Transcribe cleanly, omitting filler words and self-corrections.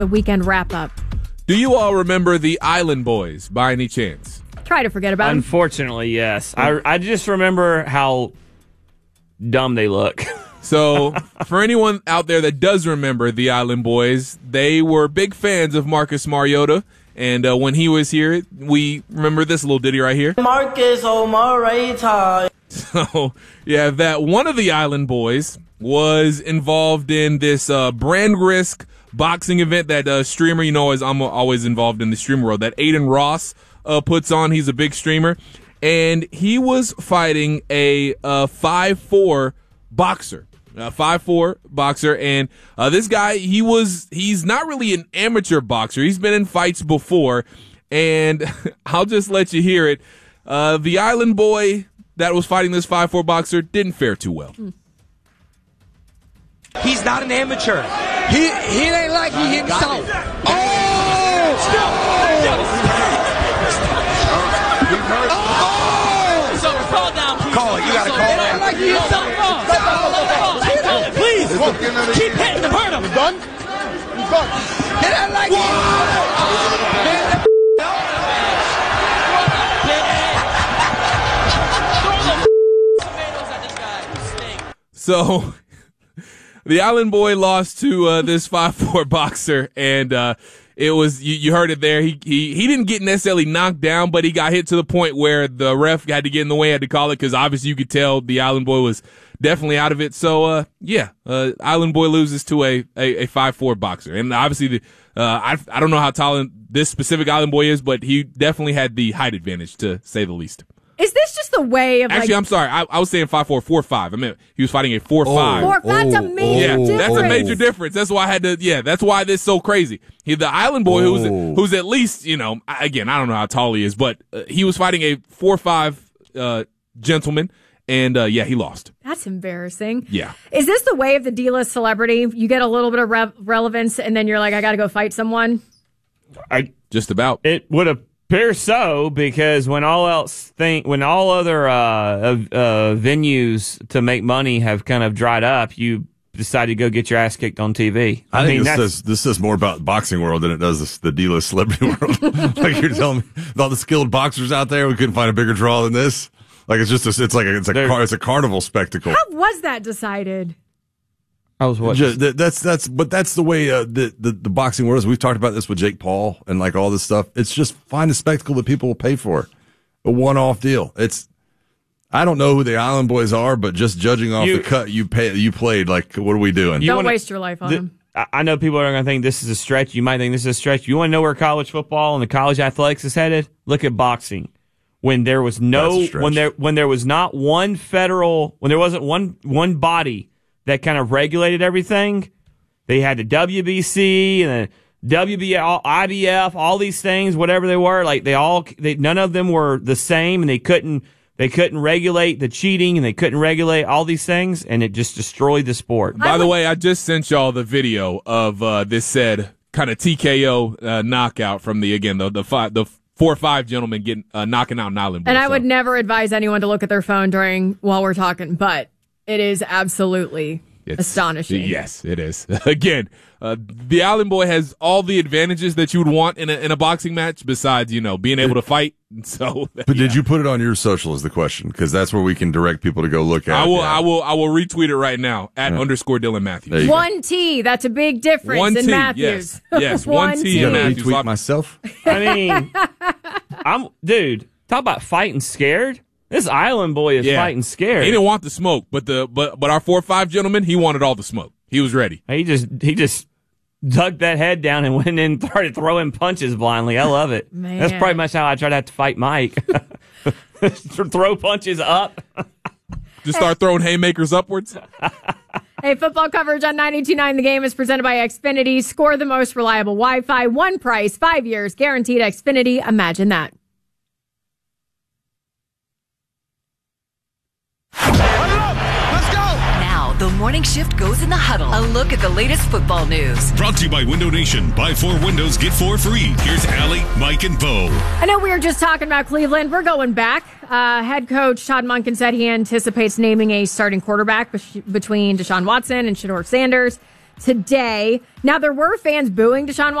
The weekend wrap-up. Do you all remember the Island Boys by any chance? Try to forget about them. Unfortunately, yes. I just remember how dumb they look. So, for anyone out there that does remember the Island Boys, they were big fans of Marcus Mariota. And when he was here, we remember this little ditty right here. Marcus Mariota. So, yeah, that one of the Island Boys was involved in this brand risk boxing event that streamer, I'm always involved in the streamer world, that Aiden Ross puts on. He's a big streamer. And he was fighting a 5'4" boxer. 5'4" boxer, and this guy, he's not really an amateur boxer. He's been in fights before, and I'll just let you hear it. The Island Boy that was fighting this 5'4" boxer didn't fare too well. He's not an amateur. He ain't like he himself. Call it. You got to call it. Like he himself. Please, keep hitting him. Hurt him. You done? You done? It ain't like So, the Island Boy lost to this 5'4" boxer, and it was you heard it there. He didn't get necessarily knocked down, but he got hit to the point where the ref had to get in the way, had to call it, because obviously you could tell the Island Boy was definitely out of it. So Island Boy loses to a 5'4" boxer, and obviously I don't know how tall this specific Island Boy is, but he definitely had the height advantage, to say the least. Is this just the way of Actually, I'm sorry. I was saying 5'4", 4'5". I meant he was fighting a 4'5". That's a major difference. That's a major difference. That's why I had to. Yeah, that's why this is so crazy. The Island Boy, who's at least, again, I don't know how tall he is, but he was fighting a 4'5" gentleman, and he lost. That's embarrassing. Yeah. Is this the way of the D-list celebrity? You get a little bit of relevance, and then you're like, I got to go fight someone. Just about. It would appear so, because when all other venues to make money have kind of dried up, you decide to go get your ass kicked on TV. I think this says more about boxing world than it does the D-list celebrity world. Like you're telling me, with all the skilled boxers out there, we couldn't find a bigger draw than this. Like it's a carnival spectacle. How was that decided? That's the way the boxing world is. We've talked about this with Jake Paul and like all this stuff. It's just find a spectacle that people will pay for, a one-off deal. I don't know who the Island Boys are, but just judging off the cut you played, like what are we doing? Don't waste your life on them. I know people are going to think this is a stretch. You might think this is a stretch. You want to know where college football and the college athletics is headed? Look at boxing. When there was when there was not one federal, when there wasn't one body that kind of regulated everything, they had the WBC and the WBL, IBF, all these things, whatever they were, like none of them were the same, and they couldn't regulate the cheating, and they couldn't regulate all these things, and it just destroyed the sport. By the way, I just sent y'all the video of this said kind of TKO knockout from the 4'5" gentleman getting knocking out an Island Boy. And I would never advise anyone to look at their phone while we're talking, but it is absolutely astonishing. Yes, it is. Again, the Island Boy has all the advantages that you would want in a boxing match, besides being able to fight. So, but did you put it on your social? Is the question, because that's where we can direct people to go look at. I will retweet it right now at _Dylan Matthews. 1T. That's a big difference in Matthews. Yes, 1T in Matthews. Retweet myself. I mean, talk about fighting scared. This Island Boy is fighting scared. He didn't want the smoke, but our 4'5" gentleman, he wanted all the smoke. He was ready. He just dug that head down and went in and started throwing punches blindly. I love it. Man. That's pretty much how I try to have to fight Mike. Throw punches up. Just start throwing haymakers upwards. Hey, football coverage on 92.9 The Game is presented by Xfinity. Score the most reliable Wi-Fi. One price, 5 years, guaranteed. Xfinity. Imagine that. Now, the morning shift goes in the huddle. A look at the latest football news. Brought to you by Window Nation. Buy 4 windows, get 4 free. Here's Allie, Mike, and Bo. I know we were just talking about Cleveland. We're going back. Head coach Todd Monken said he anticipates naming a starting quarterback between Deshaun Watson and Shedeur Sanders. today. Now, there were fans booing Deshaun